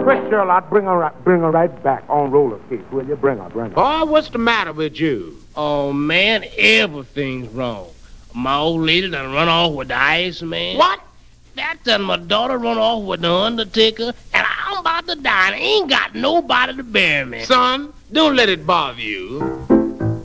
Chris Sherlock, bring her right back on roller skates, will you? Bring her. Boy, what's the matter with you? Oh, man, everything's wrong. My old lady done run off with the Iceman. What? That done my daughter run off with the Undertaker, and I'm about to die and ain't got nobody to bury me. Son, don't let it bother you.